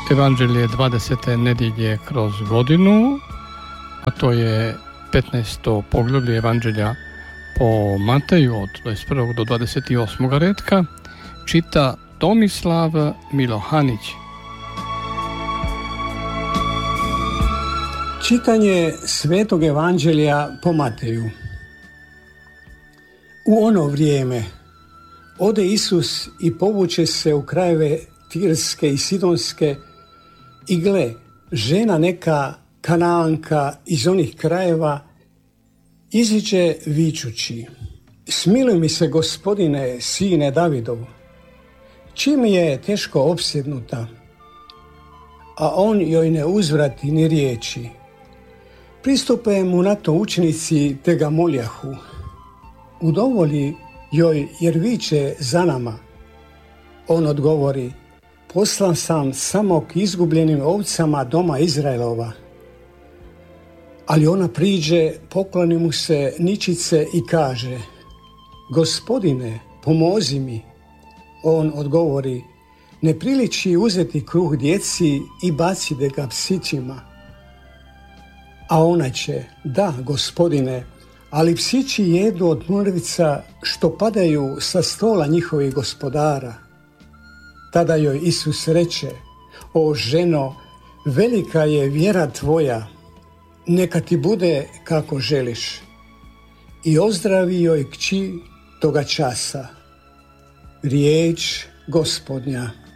Evanđelje 20. nedjelje kroz godinu, a to je 15. poglavlje Evanđelja po Mateju od 21. do 28. redka, čita Tomislav Milohanić. Čitanje Svetog Evanđelja po Mateju. U ono vrijeme ode Isus i povuče se u krajeve Tirske i Sidonske i gle, žena neka Kanaanka iz onih krajeva iziđe vičući: smiluj mi se, Gospodine, sine Davidov. Čim je teško opsjednuta, a on joj ne uzvrati ni riječi. Pristupe mu na to učenici te ga moljahu: udovolji joj jer viče za nama. On odgovori: poslan sam samo k izgubljenim ovcama doma Izraelova. Ali ona priđe, pokloni mu se ničice i kaže: Gospodine, pomozi mi. On odgovori: ne priliči uzeti kruh djeci i baciti ga psićima. A ona će: da, Gospodine, ali psići jedu od mrvica što padaju sa stola njihovih gospodara. Tada joj Isus reče: o ženo, velika je vjera tvoja, neka ti bude kako želiš. I ozdravi joj kći toga časa. Riječ Gospodnja.